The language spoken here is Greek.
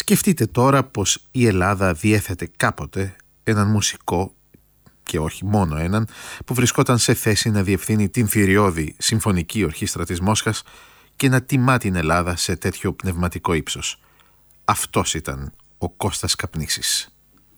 Σκεφτείτε τώρα πως η Ελλάδα διέθετε κάποτε έναν μουσικό, και όχι μόνο έναν, που βρισκόταν σε θέση να διευθύνει την θηριώδη Συμφωνική Ορχήστρα της Μόσχας και να τιμά την Ελλάδα σε τέτοιο πνευματικό ύψος. Αυτός ήταν ο Κώστας Καπνίσης.